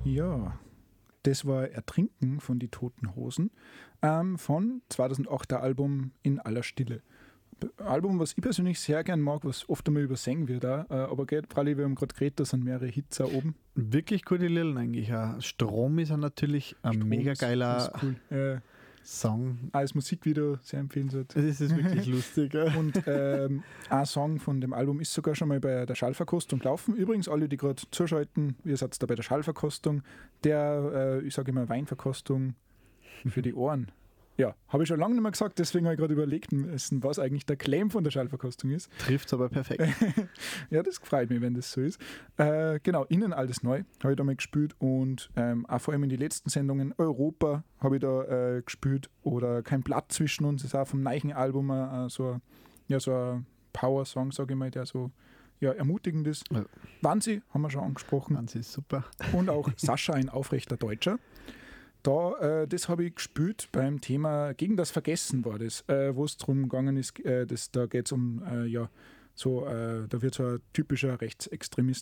Ja, das war Ertrinken von Die Toten Hosen von 2008er Album In aller Stille. Album, was ich persönlich sehr gern mag, was oft einmal übersehen wird auch, aber geht, Fralli, wir haben gerade geredet, da sind mehrere Hits auch oben. Wirklich gute Lillen eigentlich auch. Strom ist ja natürlich ein Strom mega ist geiler cool. Song. Als Musikvideo sehr empfehlenswert. Das ist wirklich lustig. Ja. Und ein Song von dem Album ist sogar schon mal bei der Schallverkostung gelaufen. Übrigens, alle, die gerade zuschalten, ihr seid da bei der Schallverkostung, ich sage immer Weinverkostung für die Ohren. Ja, habe ich schon lange nicht mehr gesagt, deswegen habe ich gerade überlegt müssen, was eigentlich der Claim von der Schallverkostung ist. Trifft es aber perfekt. Ja, das freut mich, wenn das so ist. Genau, Innen alles neu habe ich da mal gespielt und auch vor allem in den letzten Sendungen Europa habe ich da gespielt oder Kein Blatt zwischen uns, ist auch vom neuen Album so ein Power-Song, sage ich mal, der so ermutigend ist. Ja. Wannsee haben wir schon angesprochen. Wannsee ist super. Und auch Sascha, ein aufrechter Deutscher. Das habe ich gespielt beim Thema Gegen das Vergessen war das, wo es darum gegangen ist, da geht es um, da wird so ein typischer Rechtsextremist,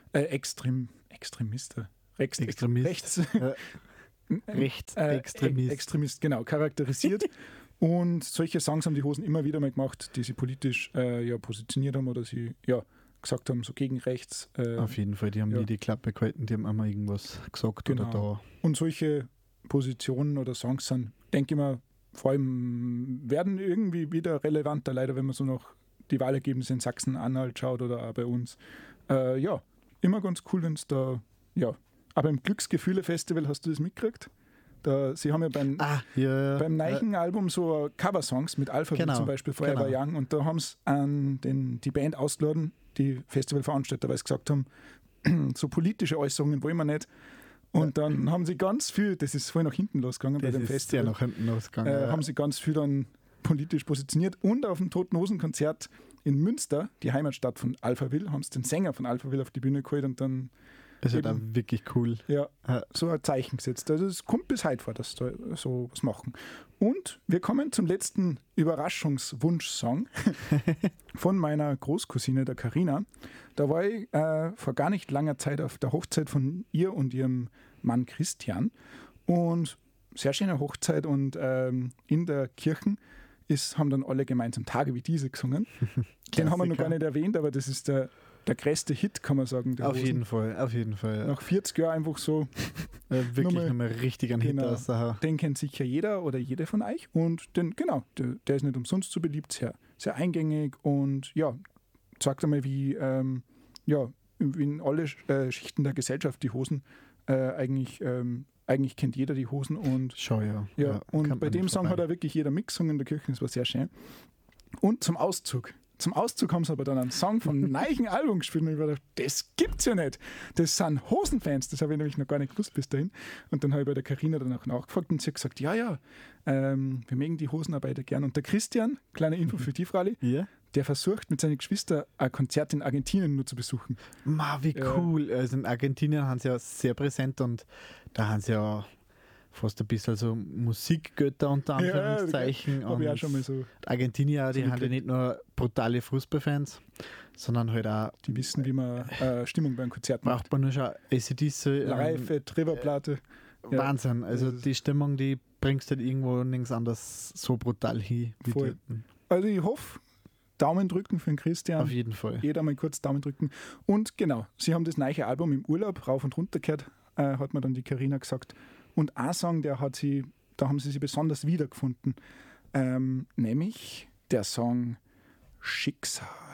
Rechtsextremist, genau, charakterisiert. Und solche Songs haben die Hosen immer wieder mal gemacht, die sie politisch positioniert haben oder sie gesagt haben, so gegen rechts. Auf jeden Fall, die haben nie die Klappe gehalten, die haben einmal irgendwas gesagt oder da. Und solche Positionen oder Songs sind, denke ich mal, vor allem werden irgendwie wieder relevanter, leider, wenn man so noch die Wahlergebnisse in Sachsen-Anhalt schaut oder auch bei uns. Immer ganz cool, wenn es da, aber im Glücksgefühle-Festival hast du das mitgekriegt? Sie haben ja beim neuen Album so Cover-Songs mit Alphaville zum Beispiel, Forever Young, und da haben sie die Band ausgeladen, die Festivalveranstalter, weil sie gesagt haben, so politische Äußerungen wollen wir nicht. Und dann haben sie ganz viel, das ist voll nach hinten losgegangen bei dem Festival. Nach hinten losgegangen. Haben sie ganz viel dann politisch positioniert. Und auf dem Toten Hosen Konzert in Münster, die Heimatstadt von Alphaville, haben sie den Sänger von Alphaville auf die Bühne geholt und dann. Das ist dann wirklich cool. Ja, so ein Zeichen gesetzt. Also es kommt bis heute vor, dass da so was machen. Und wir kommen zum letzten Überraschungswunsch-Song von meiner Großcousine, der Carina. Da war ich vor gar nicht langer Zeit auf der Hochzeit von ihr und ihrem Mann Christian. Und sehr schöne Hochzeit und in der Kirche haben dann alle gemeinsam Tage wie diese gesungen. Den haben wir noch gar nicht erwähnt, aber das ist der größte Hit, kann man sagen. Auf jeden Fall. Nach 40 Jahren einfach so. Wirklich nochmal richtig ein Hit aus der. Den kennt sicher jeder oder jede von euch. Und der ist nicht umsonst so beliebt, sehr, sehr eingängig und sagt einmal, wie in alle Schichten der Gesellschaft die Hosen eigentlich kennt jeder die Hosen. Und, und bei dem Song hat auch wirklich jeder mitgesungen in der Kirche, das war sehr schön. Und zum Auszug haben sie aber dann einen Song vom neuen Album gespielt und ich dachte, das gibt's ja nicht. Das sind Hosenfans, das habe ich nämlich noch gar nicht gewusst bis dahin. Und dann habe ich bei der Carina danach nachgefragt und sie hat gesagt, wir mögen die Hosenarbeiter gern. Und der Christian, kleine Info für die Frali, der versucht mit seinen Geschwistern ein Konzert in Argentinien nur zu besuchen. Wie cool. Also in Argentinien haben sie ja sehr präsent und da haben sie ja fast ein bisschen so Musikgötter unter Anführungszeichen. Ja, habe ich auch schon mal so. Argentinier, die haben ja nicht nur brutale Fußballfans, sondern halt auch. Die wissen, wie man Stimmung beim Konzert macht. Braucht man nur schon AC/DC. Reife, Trevorplatte. Wahnsinn. Also die Stimmung, die bringst du halt irgendwo nirgends anders so brutal hin. Voll. Also ich hoffe, Daumen drücken für den Christian. Auf jeden Fall. Jeder mal kurz Daumen drücken. Und genau, sie haben das neue Album im Urlaub rauf und runter gehört, hat mir dann die Carina gesagt. Und ein Song, da haben sie sich besonders wiedergefunden, nämlich der Song Schicksal.